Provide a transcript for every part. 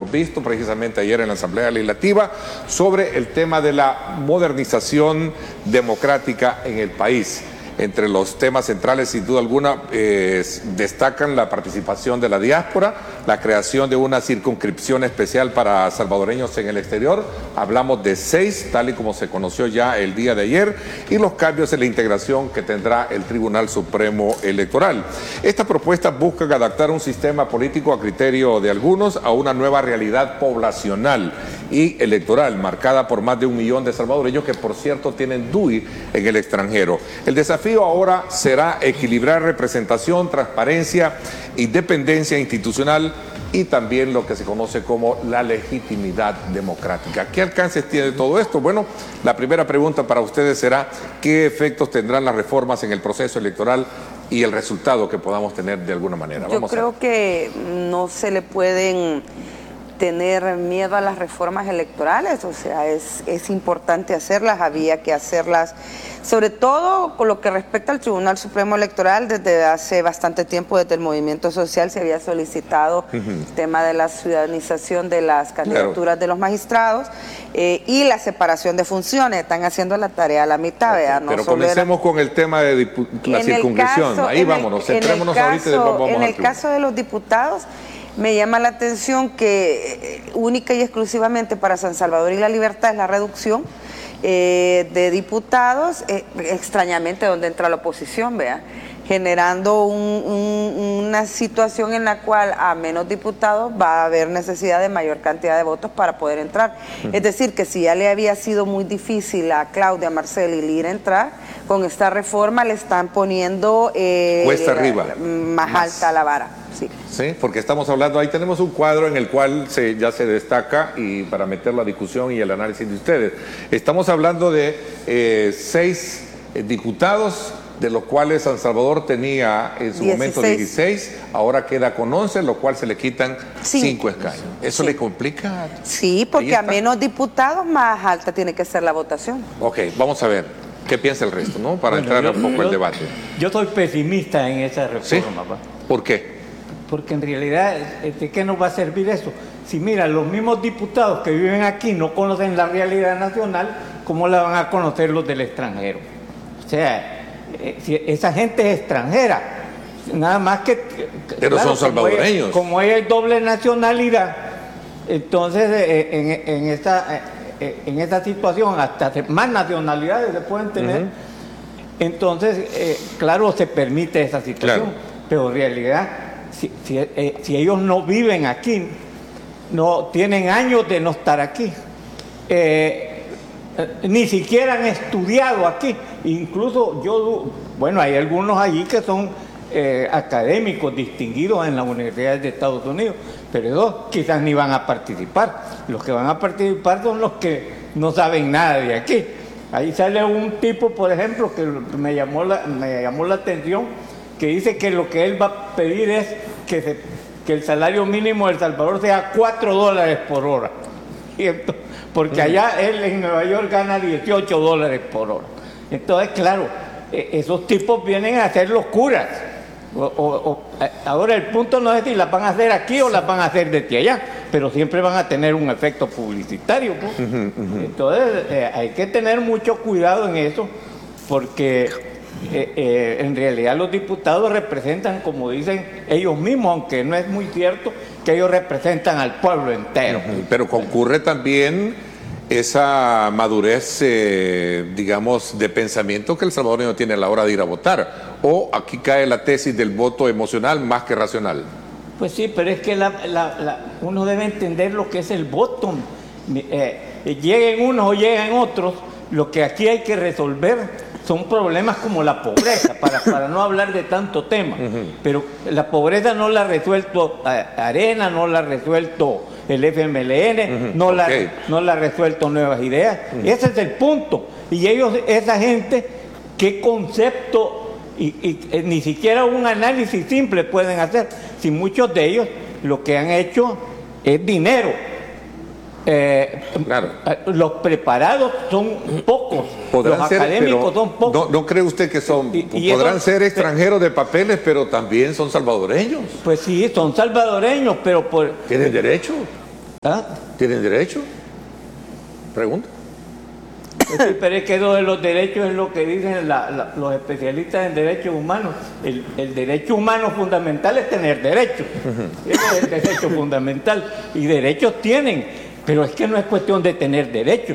hemos visto precisamente ayer en la Asamblea Legislativa sobre el tema de la modernización democrática en el país. Entre los temas centrales, sin duda alguna, destacan la participación de la diáspora, la creación de una circunscripción especial para salvadoreños en el exterior. Hablamos de 6, tal y como se conoció ya el día de ayer, y los cambios en la integración que tendrá el Tribunal Supremo Electoral. Estas propuestas buscan adaptar un sistema político a criterio de algunos a una nueva realidad poblacional y electoral, marcada por más de 1 millón de salvadoreños que, por cierto, tienen DUI en el extranjero. El desafío ahora será equilibrar representación, transparencia, independencia institucional y también lo que se conoce como la legitimidad democrática. ¿Qué alcances tiene todo esto? Bueno, la primera pregunta para ustedes será ¿qué efectos tendrán las reformas en el proceso electoral y el resultado que podamos tener de alguna manera? Yo creo que no se le pueden tener miedo a las reformas electorales, o sea, es importante hacerlas, había que hacerlas, sobre todo con lo que respecta al Tribunal Supremo Electoral. Desde hace bastante tiempo, desde el movimiento social, se había solicitado el tema de la ciudadanización de las candidaturas de los magistrados y la separación de funciones. Están haciendo la tarea a la mitad, ¿verdad? No, pero comencemos con el tema de la circunscripción. Ahí vámonos, centrémonos ahorita y después vamos en el caso de los diputados, me llama la atención que única y exclusivamente para San Salvador y La Libertad es la reducción de diputados, extrañamente donde entra la oposición, vea, generando una situación en la cual a menos diputados va a haber necesidad de mayor cantidad de votos para poder entrar. Es decir, que si ya le había sido muy difícil a Claudia Marcel y Lira entrar, con esta reforma le están poniendo cuesta arriba, más alta la vara. Sí. Sí, porque estamos hablando, ahí tenemos un cuadro en el cual ya se destaca, y para meterlo a discusión y el análisis de ustedes, estamos hablando de 6 diputados, de los cuales San Salvador tenía en su momento 16, ahora queda con 11, lo cual se le quitan 5 escaños. ¿Eso le complica? Sí, porque a menos diputados más alta tiene que ser la votación. Ok, vamos a ver. ¿Qué piensa el resto, no? Para entrar un poco al debate. Yo soy pesimista en esa reforma. ¿Sí? ¿Por qué? Porque en realidad, ¿de qué nos va a servir eso? Si mira, los mismos diputados que viven aquí no conocen la realidad nacional, ¿cómo la van a conocer los del extranjero? O sea, si esa gente es extranjera, nada más que... Pero claro, son salvadoreños. Como hay doble nacionalidad, entonces en esta situación hasta más nacionalidades se pueden tener. Entonces, claro, se permite esa situación, pero en realidad... Si ellos no viven aquí, no tienen años de no estar aquí, ni siquiera han estudiado aquí, incluso bueno, hay algunos allí que son académicos distinguidos en las universidades de Estados Unidos, pero esos quizás ni van a participar. Los que van a participar son los que no saben nada de aquí. Ahí sale un tipo, por ejemplo, que me llamó la atención, que dice que lo que él va a pedir es que el salario mínimo de El Salvador sea $4 por hora. Porque allá él en Nueva York gana $18 por hora. Entonces, claro, esos tipos vienen a hacer locuras. Ahora el punto no es si las van a hacer aquí o las van a hacer desde allá, pero siempre van a tener un efecto publicitario. Entonces, hay que tener mucho cuidado en eso, porque... en realidad los diputados representan, como dicen ellos mismos, aunque no es muy cierto, que ellos representan al pueblo entero. Pero concurre también esa madurez, digamos, de pensamiento que el salvadoreño tiene a la hora de ir a votar. O aquí cae la tesis del voto emocional más que racional. Pues sí, pero es que uno debe entender lo que es el voto. Lleguen unos o lleguen otros, lo que aquí hay que resolver son problemas como la pobreza, para no hablar de tanto tema. Pero la pobreza no la ha resuelto Arena, no la ha resuelto el FMLN, no la ha resuelto Nuevas Ideas. Ese es el punto. Y ellos, esa gente, ¿qué concepto y ni siquiera un análisis simple pueden hacer? Si muchos de ellos lo que han hecho es dinero. Los preparados son pocos, los académicos son pocos. ¿No cree usted que podrán ser extranjeros de papeles, pero también son salvadoreños? Pues sí, son salvadoreños, pero ¿tienen derecho? ¿Ah? ¿Tienen derecho? Pregunta. Sí, pero es que lo de los derechos es lo que dicen los especialistas en derechos humanos. El derecho humano fundamental es tener derechos. Ese es el derecho fundamental. Y derechos tienen, pero es que no es cuestión de tener derechos.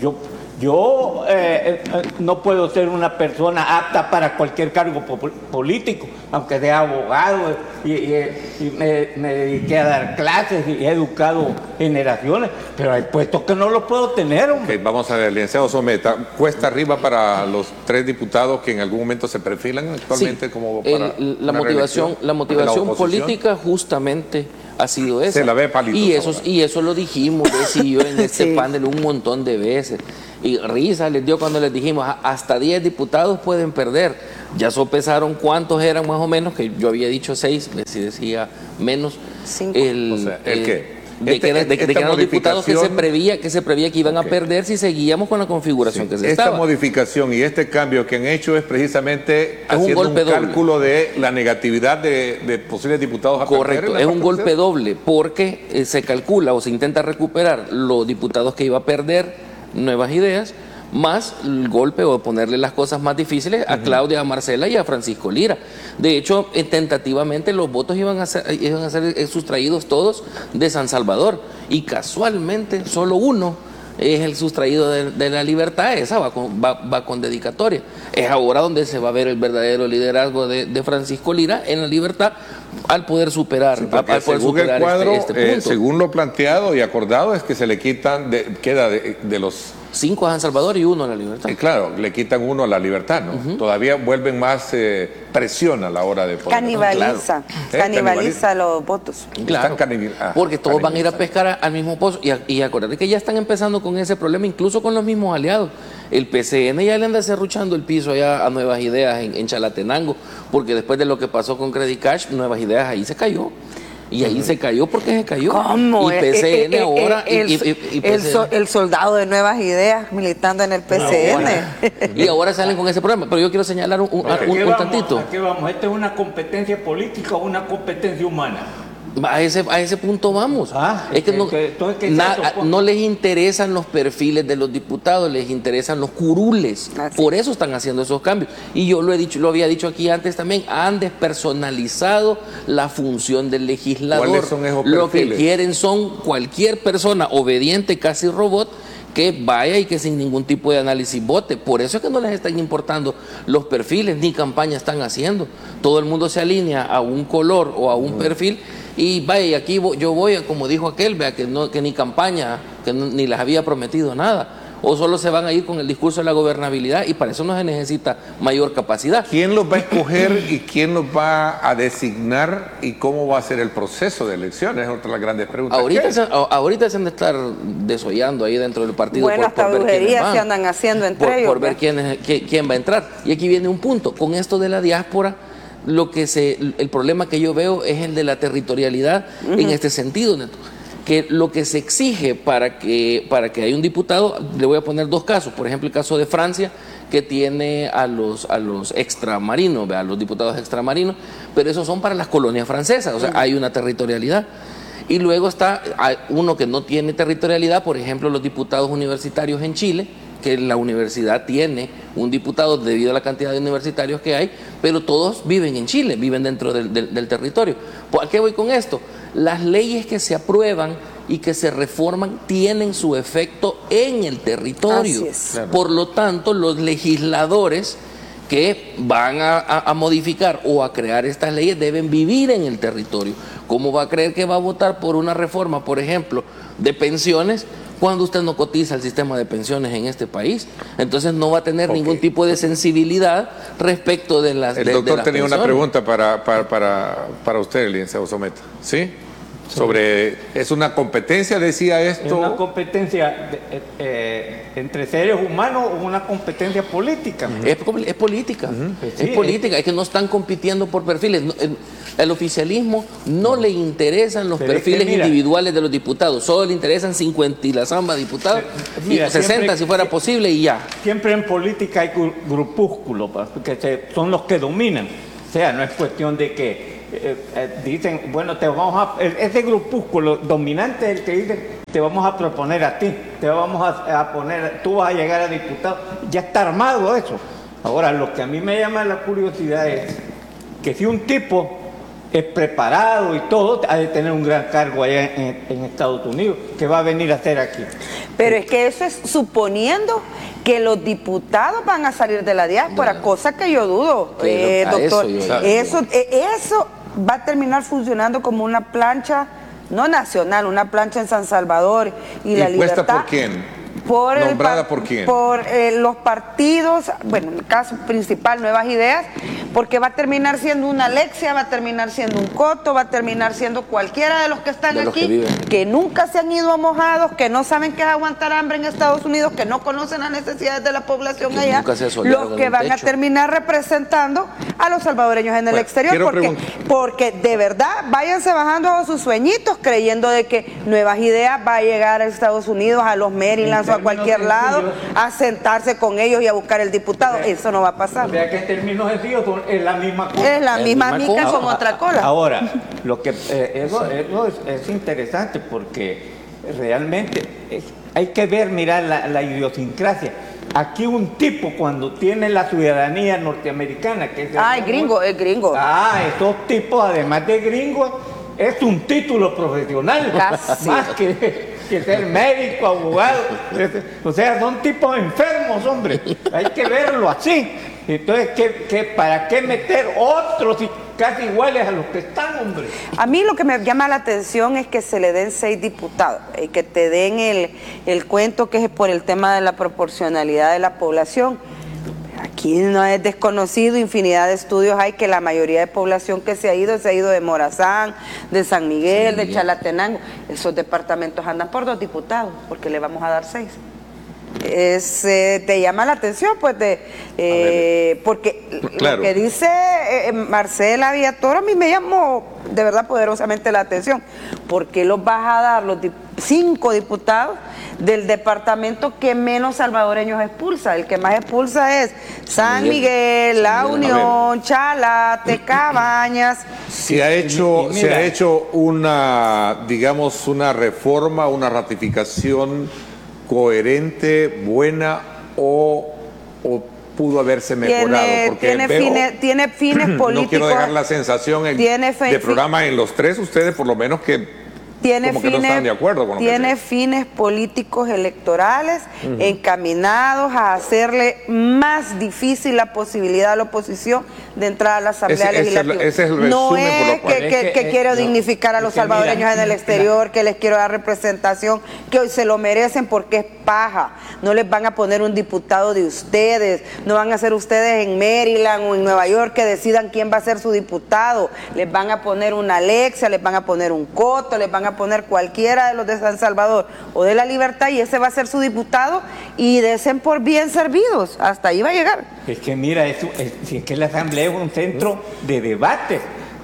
Yo no puedo ser una persona apta para cualquier cargo político, aunque sea abogado y me dediqué a dar clases y he educado generaciones, pero hay puestos que no los puedo tener, hombre. Okay, vamos a ver, licenciado Someta, cuesta arriba para los 3 diputados que en algún momento se perfilan actualmente, sí, como para la motivación política justamente ha sido esa. Se la ve palito. Y eso lo dijimos, Bessie y yo, en este Sí. panel un montón de veces. Y risa les dio cuando les dijimos, hasta 10 diputados pueden perder. Ya sopesaron cuántos eran más o menos, que yo había dicho 6, Bessie decía menos. 5. O sea, ¿el qué? De que eran los diputados que se preveía que iban a perder si seguíamos con la configuración que se estaba. Esta modificación y este cambio que han hecho es precisamente haciendo un golpe cálculo de la negatividad de posibles diputados a perder. Correcto, es un golpe doble porque se calcula o se intenta recuperar los diputados que iba a perder Nuevas Ideas, más el golpe o ponerle las cosas más difíciles a Claudia, a Marcela y a Francisco Lira. De hecho, tentativamente los votos iban a ser sustraídos todos de San Salvador y casualmente solo uno es el sustraído de la Libertad. Esa va con dedicatoria. Es ahora donde se va a ver el verdadero liderazgo de Francisco Lira en la Libertad al poder superar, sí, según el cuadro, este punto. según lo planteado y acordado, es que se le quitan, queda de los 5 a San Salvador y 1 a la Libertad. Claro, le quitan 1 a la Libertad, ¿no? Todavía vuelven más presión a la hora de poder. Canibaliza, canibaliza los votos. Claro, porque todos van a ir a pescar al mismo pozo. Y acuérdate que ya están empezando con ese problema, incluso con los mismos aliados. El PCN ya le anda cerruchando el piso allá a Nuevas Ideas en Chalatenango, porque después de lo que pasó con Credit Cash, Nuevas Ideas ahí se cayó. Y ahí se cayó porque se cayó. ¿Cómo? Y PCN ahora... El soldado de Nuevas Ideas militando en el PCN. Y ahora salen con ese problema. Pero yo quiero señalar un tantito. ¿A qué vamos? ¿Esta es una competencia política o una competencia humana? A ese punto vamos. Es que no les interesan los perfiles de los diputados, les interesan los curules. Por eso están haciendo esos cambios. Y yo lo había dicho aquí antes también, han despersonalizado la función del legislador. ¿Cuáles son esos perfiles? Lo que quieren son cualquier persona obediente, casi robot, que vaya y que sin ningún tipo de análisis vote. Por eso es que no les están importando los perfiles, ni campaña están haciendo. Todo el mundo se alinea a un color o a un perfil. Y vaya, aquí yo voy, como dijo aquel, vea, que ni campaña, ni les había prometido nada. O solo se van a ir con el discurso de la gobernabilidad, y para eso no se necesita mayor capacidad. ¿Quién los va a escoger y quién los va a designar y cómo va a ser el proceso de elecciones? Es otra de las grandes preguntas. Ahorita se han de estar desollando ahí dentro del partido. Bueno, hasta brujerías se andan haciendo entre ellos. Por ver quién va a entrar. Y aquí viene un punto. Con esto de la diáspora, el problema que yo veo es el de la territorialidad en este sentido, Neto. Que lo que se exige para que haya un diputado, le voy a poner 2 casos. Por ejemplo, el caso de Francia, que tiene a los extramarinos, a los diputados extramarinos, pero esos son para las colonias francesas, o sea, hay una territorialidad. Y luego está uno que no tiene territorialidad, por ejemplo, los diputados universitarios en Chile, que la universidad tiene un diputado debido a la cantidad de universitarios que hay, pero todos viven en Chile, viven dentro del territorio. ¿A qué voy con esto? Las leyes que se aprueban y que se reforman tienen su efecto en el territorio. Así es. Claro. Por lo tanto, los legisladores que van a modificar o a crear estas leyes deben vivir en el territorio. ¿Cómo va a creer que va a votar por una reforma, por ejemplo, de pensiones, cuando usted no cotiza el sistema de pensiones en este país? Entonces no va a tener ningún tipo de sensibilidad respecto de las El doctor tenía pensiones. una pregunta para usted, licenciado Someta. ¿Sí? Sobre, ¿es una competencia, decía esto? ¿Es una competencia entre seres humanos o una competencia política? Es política, es política, es que no están compitiendo por perfiles. El oficialismo no le interesan los perfiles individuales de los diputados, solo le interesan 50 y la zamba diputados, y 60 si fuera posible y ya. Siempre en política hay grupúsculos, que son los que dominan. O sea, no es cuestión de que dicen, bueno, ese grupúsculo dominante es el que dice, te vamos a proponer a ti, te vamos a poner, tú vas a llegar a diputado, ya está armado eso. Ahora, lo que a mí me llama la curiosidad es que si un tipo es preparado y todo, ha de tener un gran cargo allá en Estados Unidos, ¿qué va a venir a hacer aquí? Pero es que eso es suponiendo que los diputados van a salir de la diáspora, cosa que yo dudo, doctor. Eso va a terminar funcionando como una plancha, no nacional, una plancha en San Salvador y la ¿Impuesta libertad. por quién? ¿Nombrada por quién? Por los partidos, bueno, en el caso principal, Nuevas Ideas, porque va a terminar siendo una Alexia, va a terminar siendo un Coto, va a terminar siendo cualquiera de los que están aquí, que nunca se han ido mojados, que no saben qué es aguantar hambre en Estados Unidos, que no conocen las necesidades de la población allá, los que van a terminar representando a los salvadoreños en el exterior, porque de verdad, váyanse bajando a sus sueñitos creyendo de que Nuevas Ideas va a llegar a Estados Unidos, a los Marylands o a cualquier lado, a sentarse con ellos y a buscar el diputado. Eso no va a pasar. O sea que en términos sencillos es la misma cosa. Es la misma mica con otra cola. Ahora, lo que eso es interesante porque realmente hay que ver, mirar la idiosincrasia. Aquí un tipo cuando tiene la ciudadanía norteamericana, que es es gringo. Estos tipos, además de gringos, es un título profesional. Casi. Más que ser médico, abogado. O sea, son tipos enfermos, hombre. Hay que verlo así. Entonces, ¿para qué meter otros casi iguales a los que están, hombre? A mí lo que me llama la atención es que se le den 6 diputados, y que te den el cuento que es por el tema de la proporcionalidad de la población. Aquí no es desconocido, infinidad de estudios hay que la mayoría de población que se ha ido de Morazán, de San Miguel, de Chalatenango. Esos departamentos andan por 2 diputados, porque le vamos a dar 6. Te llama la atención, pues, porque claro, lo que dice Marcela Villatoro a mí me llamó de verdad poderosamente la atención. ¿Por qué los vas a dar los 5 diputados del departamento que menos salvadoreños expulsa? El que más expulsa es San Miguel, La Unión, Chalate, Cabañas. Se ha hecho una, digamos, una reforma, una ratificación coherente, buena o pudo haberse mejorado, tiene fines políticos. No quiero dejar la sensación de programa en los 3, ustedes por lo menos que como que no están de acuerdo con lo tiene fines políticos electorales encaminados a hacerle más difícil la posibilidad a la oposición de entrar a la Asamblea Legislativa. Ese es el resumen, no es por lo cual. que quiero dignificar a los salvadoreños en el exterior, que les quiero dar representación, que hoy se lo merecen porque es paja. No les van a poner un diputado de ustedes, no van a ser ustedes en Maryland o en Nueva York que decidan quién va a ser su diputado. Les van a poner una Alexia, les van a poner un Coto, les van a poner cualquiera de los de San Salvador o de La Libertad, y ese va a ser su diputado, y desen por bien servidos. Hasta ahí va a llegar. Es que mira, es que la Asamblea es un centro de debate,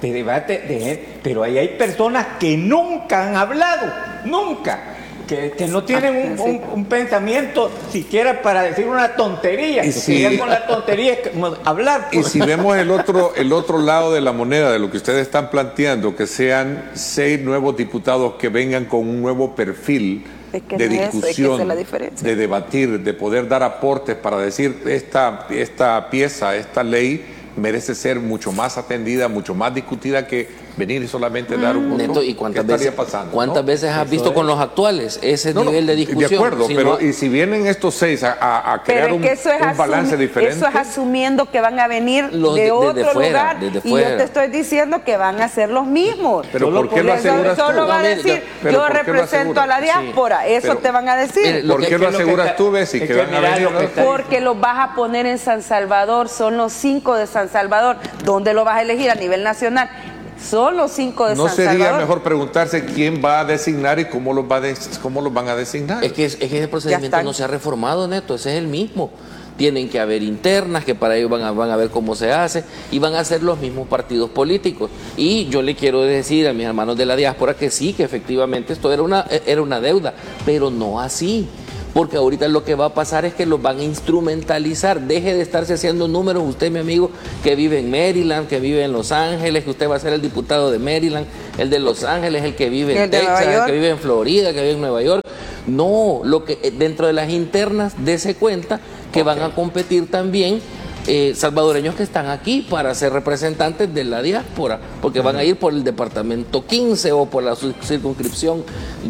pero ahí hay personas que nunca han hablado, nunca, que no tienen un pensamiento siquiera para decir una tontería, y con la tontería es hablar. Y si vemos el otro lado de la moneda de lo que ustedes están planteando, que sean 6 nuevos diputados que vengan con un nuevo perfil de discusión, de debatir, de poder dar aportes para decir esta pieza, esta ley merece ser mucho más atendida, mucho más discutida que venir y solamente dar un voto. Neto, ¿y cuántas veces has visto con los actuales ese nivel de discusión? De acuerdo, pero y si vienen estos 6 a crear un balance diferente. Eso es asumiendo que van a venir de otro lugar, y yo te estoy diciendo que van a ser los mismos. Pero ¿por qué lo aseguras tú? Solo va a decir, yo represento a la diáspora, eso te van a decir. ¿Por qué lo aseguras tú, Bessie, que van a venir? Porque los vas a poner en San Salvador, son los 5 de San Salvador. ¿Dónde lo vas a elegir? A nivel nacional. Son los 5 de San Salvador. ¿No sería mejor preguntarse quién va a designar y cómo los van a designar? Es que ese procedimiento no se ha reformado, Neto, ese es el mismo. Tienen que haber internas, que para ellos van a ver cómo se hace, y van a ser los mismos partidos políticos. Y yo le quiero decir a mis hermanos de la diáspora que sí, que efectivamente esto era una deuda, pero no así. porque ahorita lo que va a pasar es que los van a instrumentalizar. Deje de estarse haciendo números, usted, mi amigo, que vive en Maryland, que vive en Los Ángeles, que usted va a ser el diputado de Maryland, el de Los Ángeles, el que vive en Texas, el que vive en Florida, el que vive en Nueva York. No, lo que dentro de las internas, dése cuenta que van a competir también salvadoreños que están aquí para ser representantes de la diáspora, porque van a ir por el departamento 15 o por la circunscripción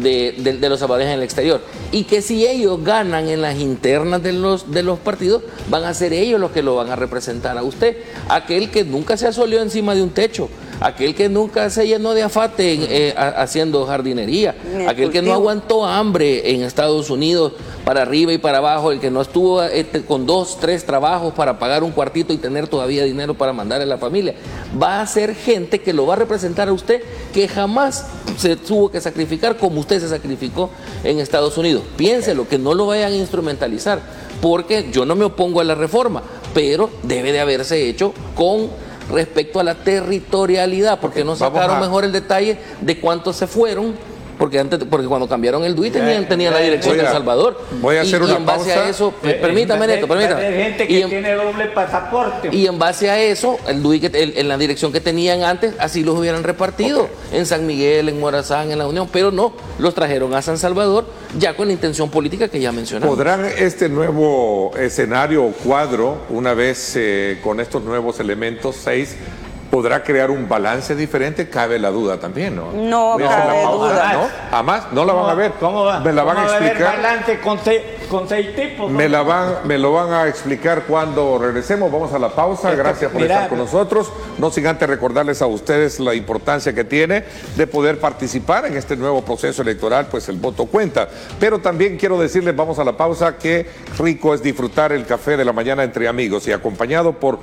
de los salvadoreños en el exterior. Y que si ellos ganan en las internas de los partidos, van a ser ellos los que lo van a representar a usted. Aquel que nunca se asoleó encima de un techo, aquel que nunca se llenó de afate haciendo jardinería, aquel que no aguantó hambre en Estados Unidos para arriba y para abajo, el que no estuvo con 2, 3 trabajos para pagar un cuartito y tener todavía dinero para mandar a la familia. Va a ser gente que lo va a representar a usted, que jamás se tuvo que sacrificar como usted se sacrificó en Estados Unidos. Piénselo, que no lo vayan a instrumentalizar, porque yo no me opongo a la reforma, pero debe de haberse hecho con respecto a la territorialidad, porque no sacaron mejor el detalle de cuántos se fueron. Porque cuando cambiaron el DUI tenían la dirección de El Salvador. Voy a hacer una pausa. En base a eso, permítame, Neto, permítame. Hay gente que tiene doble pasaporte. Y en base a eso, el DUI en la dirección que tenían antes, así los hubieran repartido. En San Miguel, en Morazán, en La Unión, pero no, los trajeron a San Salvador ya con la intención política que ya mencionamos. ¿Podrán este nuevo escenario o cuadro, una vez con estos nuevos elementos, 6, podrá crear un balance diferente? Cabe la duda también, ¿no? No cabe duda. ¿No? ¿Jamás? ¿No la van a ver? ¿Cómo va? ¿Me la van a explicar? Balance con 6 tipos. Me lo van a explicar cuando regresemos. Vamos a la pausa. Gracias por estar con nosotros. No sin antes recordarles a ustedes la importancia que tiene de poder participar en este nuevo proceso electoral, pues el voto cuenta. Pero también quiero decirles, vamos a la pausa, que rico es disfrutar el café de la mañana entre amigos y acompañado por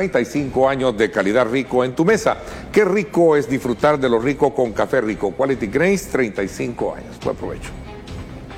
35 años de calidad Rico en tu mesa. Qué rico es disfrutar de lo rico con Café Rico. Quality Grains, 35 años. Buen provecho.